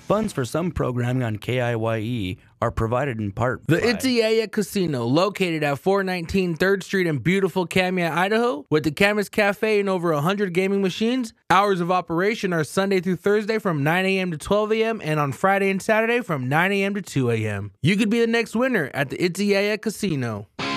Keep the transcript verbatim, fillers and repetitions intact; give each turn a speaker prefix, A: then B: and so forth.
A: Funds for some programming on K I Y E are provided in part
B: The
A: by
B: Itziaya Casino, located at four nineteen third Street in beautiful Kamia, Idaho, with the Camas Cafe and over one hundred gaming machines. Hours of operation are Sunday through Thursday from nine a.m. to twelve a.m. and on Friday and Saturday from nine a.m. to two a.m. You could be the next winner at the Itziaya Casino.